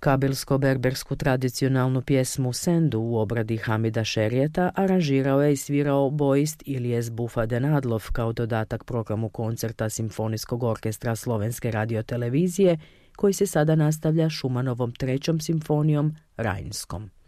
Kabilsko-berbersku tradicionalnu pjesmu Sendu u obradi Hamida Šerijeta aranžirao je i svirao boist Ilijas Bufa-Denadlov kao dodatak programu koncerta Simfonijskog orkestra Slovenske radiotelevizije, koji se sada nastavlja Šumanovom trećom simfonijom Rajnskom.